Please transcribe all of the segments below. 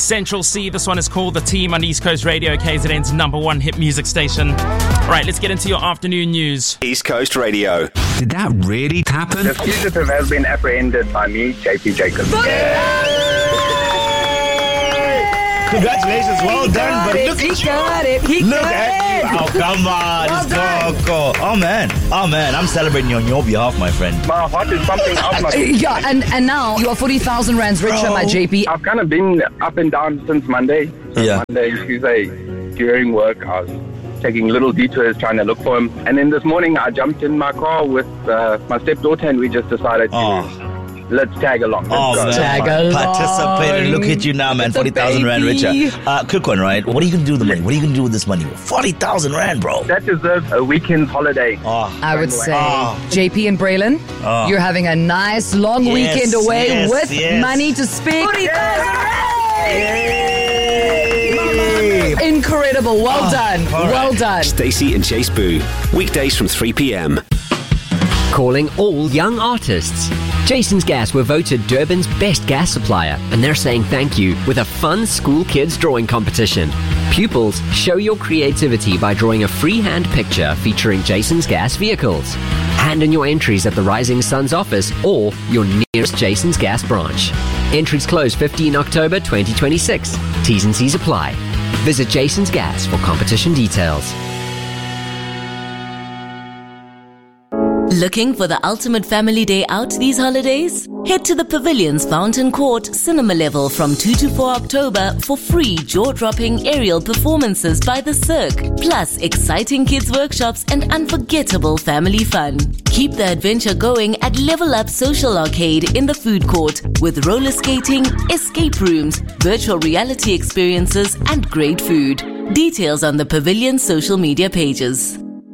Central C. This one is called The Team on East Coast Radio, KZN's #1 hit music station. All right, let's get into your afternoon news. East Coast Radio. Did that really happen? The fugitive has been apprehended by me, JP Jacobs. Congratulations, well done, buddy. Look at you. Look at you. Oh, come on. It's cool. Oh, man, I'm celebrating on your behalf, my friend. My heart is pumping out my Yeah, and now you are 40,000 rands richer, my JP. I've kind of been up and down since Monday. Yeah. Monday, Tuesday, during work, I was taking little detours trying to look for him. And then this morning, I jumped in my car with my stepdaughter and we just decided to... Let's tag along. Man. Tag along. Participating. Look at you now, man. 40,000 rand richer. Quick one, right? What are you going to do with the money? What are you going to do with this money? 40,000 rand, bro. That deserves a weekend holiday. I would say, JP and Braylon, you're having a nice long weekend away with money to spend. 40,000 rand! Incredible. Well done. Right. Well done. Stacey and Chase Boo. Weekdays from 3 p.m. Calling all young artists. Jason's Gas were voted Durban's best gas supplier, and they're saying thank you with a fun school kids drawing competition. Pupils, show your creativity by drawing a freehand picture featuring Jason's Gas vehicles. Hand in your entries at the Rising Suns office or your nearest Jason's Gas branch. Entries close 15 October 2026. T's and C's apply. Visit Jason's Gas for competition details. Looking for the ultimate family day out these holidays? Head to the Pavilion's Fountain Court cinema level from 2 to 4 October for free jaw-dropping aerial performances by the Cirque, plus exciting kids workshops and unforgettable family fun. Keep the adventure going at Level Up Social Arcade in the food court with roller skating, escape rooms, virtual reality experiences and great food. Details on the Pavilion's social media pages.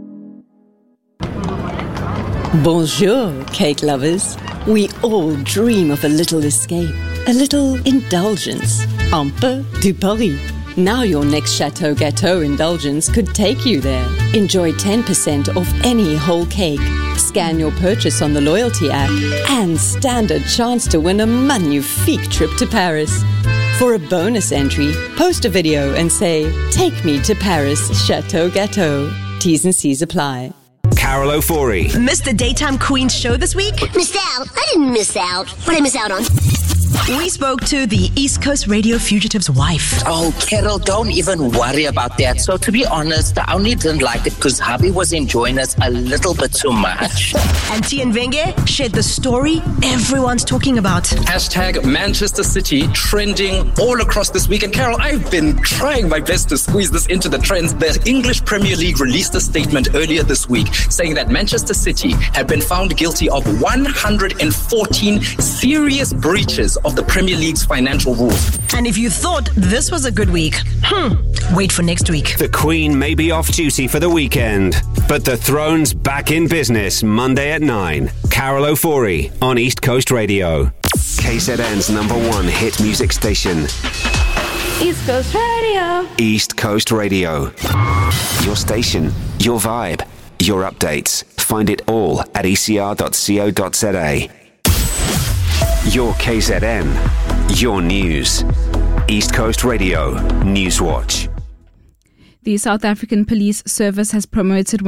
Bonjour, cake lovers. We all dream of a little escape, a little indulgence. Un peu du Paris. Now your next Chateau Gâteau indulgence could take you there. Enjoy 10% off any whole cake. Scan your purchase on the loyalty app and stand a chance to win a magnifique trip to Paris. For a bonus entry, post a video and say, "Take me to Paris, Chateau Gâteau." T's and C's apply. Carol O'Forey. Missed the Daytime Queen show this week? Missed out? I didn't miss out. What did I miss out on? We spoke to the East Coast Radio fugitive's wife. Oh, Carol, don't even worry about that. So to be honest, I only didn't like it because hubby was enjoying us a little bit too much. And Tian Venge shared the story everyone's talking about. Hashtag Manchester City trending all across this week. And Carol, I've been trying my best to squeeze this into the trends. The English Premier League released a statement earlier this week saying that Manchester City had been found guilty of 114 serious breaches of the Premier League's financial rules. And if you thought this was a good week, wait for next week. The Queen may be off duty for the weekend, but the throne's back in business Monday at 9. Carol O'Forey on East Coast Radio. KZN's #1 hit music station. East Coast Radio. East Coast Radio. Your station, your vibe, your updates. Find it all at ecr.co.za. Your KZN, your news. East Coast Radio, Newswatch. The South African Police Service has promoted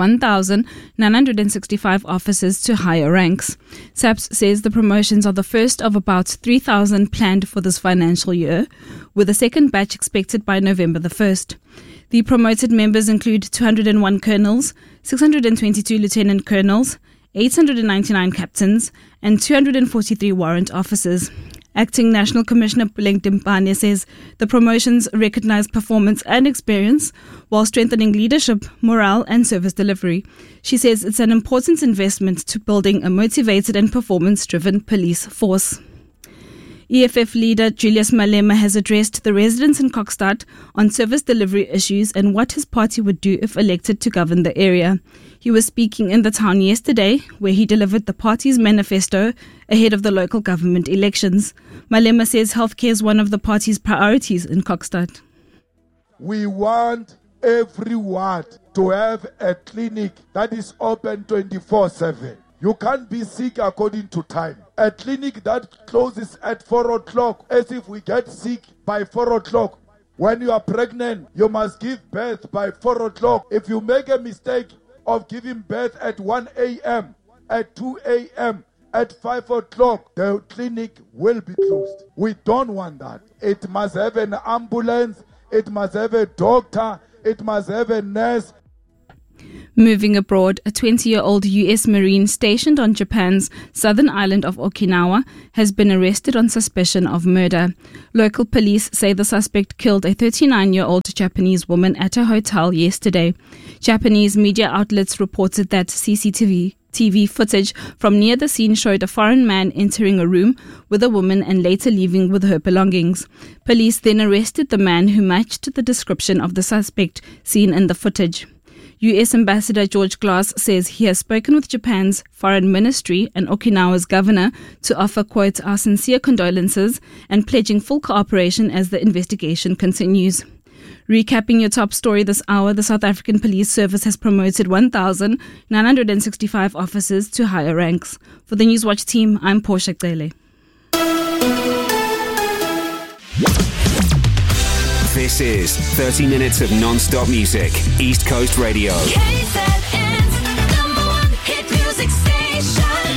1,965 officers to higher ranks. SAPS says the promotions are the first of about 3,000 planned for this financial year, with a second batch expected by November the 1st. The promoted members include 201 colonels, 622 lieutenant colonels, 899 captains, and 243 warrant officers. Acting National Commissioner Puleng Timpane says the promotions recognize performance and experience while strengthening leadership, morale, and service delivery. She says it's an important investment to building a motivated and performance-driven police force. EFF leader Julius Malema has addressed the residents in Kokstad on service delivery issues and what his party would do if elected to govern the area. He was speaking in the town yesterday, where he delivered the party's manifesto ahead of the local government elections. Malema says healthcare is one of the party's priorities in Kokstad. We want every ward to have a clinic that is open 24/7. You can't be sick according to time. A clinic that closes at 4 o'clock, as if we get sick by 4 o'clock. When you are pregnant, you must give birth by 4 o'clock. If you make a mistake of giving birth at 1 a.m., at 2 a.m., at 5 o'clock, the clinic will be closed. We don't want that. It must have an ambulance, it must have a doctor, it must have a nurse. Moving abroad, a 20-year-old U.S. Marine stationed on Japan's southern island of Okinawa has been arrested on suspicion of murder. Local police say the suspect killed a 39-year-old Japanese woman at a hotel yesterday. Japanese media outlets reported that CCTV footage from near the scene showed a foreign man entering a room with a woman and later leaving with her belongings. Police then arrested the man who matched the description of the suspect seen in the footage. U.S. Ambassador George Glass says he has spoken with Japan's foreign ministry and Okinawa's governor to offer, quote, our sincere condolences and pledging full cooperation as the investigation continues. Recapping your top story this hour, the South African Police Service has promoted 1,965 officers to higher ranks. For the Newswatch team, I'm Portia Cele. This is 30 minutes of non-stop music. East Coast Radio. KZN's #1 hit music station.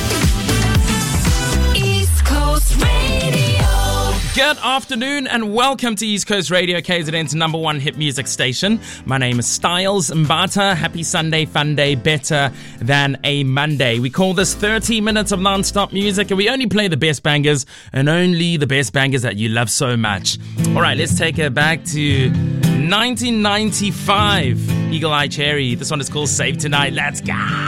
East Coast Radio. Good afternoon and welcome to East Coast Radio, KZN's #1 hit music station. My name is Styles Mbata. Happy Sunday, fun day, better than a Monday. We call this 30 minutes of non-stop music and we only play the best bangers and only the best bangers that you love so much. All right, let's take it back to 1995. Eagle Eye Cherry. This one is called Save Tonight. Let's go.